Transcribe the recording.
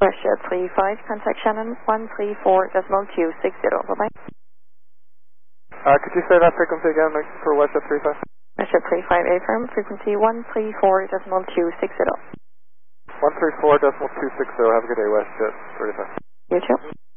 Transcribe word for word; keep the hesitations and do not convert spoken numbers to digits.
WestJet three five, contact Shannon one three four decimal two six zero. Bye-bye. Uh, could you say that frequency again like, for WestJet three five? WestJet three five, affirm, frequency one three four decimal two six zero. one three four decimal two six zero. Have a good day, WestJet three five. You too.